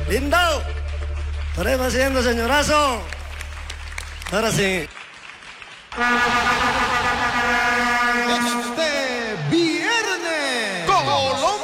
Lindo. Estaremos haciendo, señorazo. Ahora sí. Este viernes, Colombia